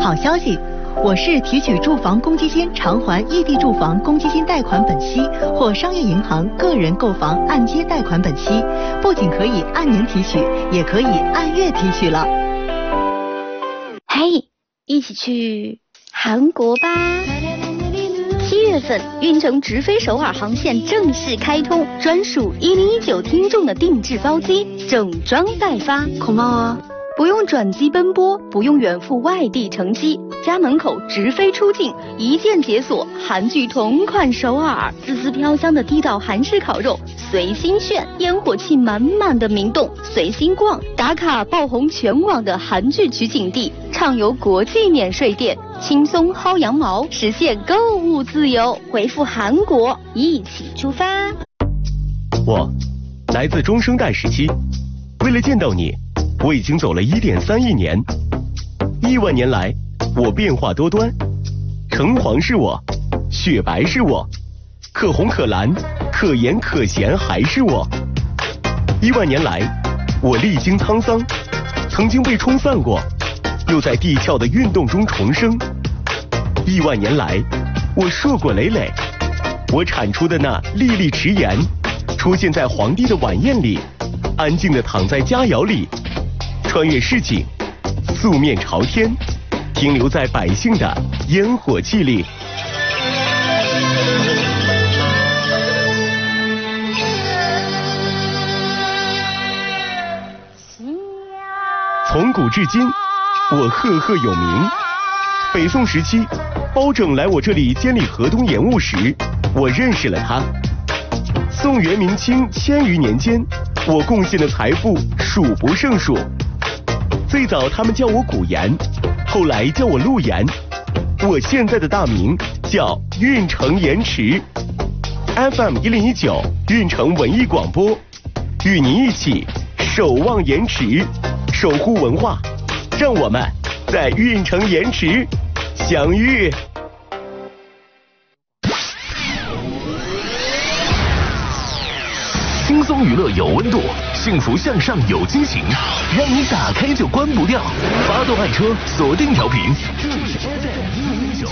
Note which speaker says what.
Speaker 1: 好消息，我市提取住房公积金偿还异地住房公积金贷款本息或商业银行个人购房按揭贷款本息，不仅可以按年提取，也可以按月提取了。
Speaker 2: 嘿，一起去韩国吧！7月份，运城直飞首尔航线正式开通，专属1019听众的定制包机，整装待发。
Speaker 1: 고마워。
Speaker 2: 不用转机奔波，不用远赴外地乘机，家门口直飞出境，一键解锁韩剧同款首尔，丝丝飘香的地道韩式烤肉，随心炫，烟火气满满的明洞，随心逛，打卡爆红全网的韩剧取景地，畅游国际免税店，轻松薅羊毛，实现购物自由。回复韩国，一起出发。
Speaker 3: 我来自中生代时期，为了见到你，我已经走了1.3亿年，1万年来，我变化多端，橙黄是我，雪白是我，可红可蓝，可盐可咸还是我。1万年来，我历经沧桑，曾经被冲散过，又在地壳的运动中重生。1万年来，我硕果累累，我产出的那粒粒迟盐，出现在皇帝的晚宴里，安静地躺在佳肴里。穿越市井，素面朝天，停留在百姓的烟火气里。从古至今，我赫赫有名。北宋时期，包拯来我这里监理河东盐务时，我认识了他。宋元明清1000余年间，我贡献的财富数不胜数。最早他们叫我古盐，后来叫我陆盐，我现在的大名叫运城盐池。FM 1019运城文艺广播，与您一起守望盐池，守护文化，让我们在运城盐池相遇。
Speaker 4: 轻松娱乐有温度，幸福向上有激情，让你打开就关不掉。发动爱车，锁定调频，这里是 FM 1019。